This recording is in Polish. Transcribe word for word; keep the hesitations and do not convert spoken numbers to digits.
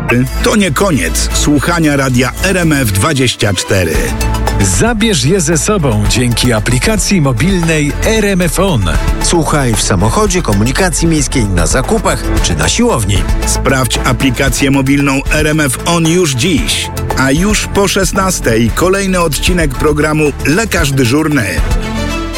To nie koniec słuchania radia R M F dwadzieścia cztery. Zabierz je ze sobą dzięki aplikacji mobilnej R M F On. Słuchaj w samochodzie, komunikacji miejskiej, na zakupach czy na siłowni. Sprawdź aplikację mobilną R M F On już dziś. A już po szesnastej kolejny odcinek programu Lekarz Dyżurny.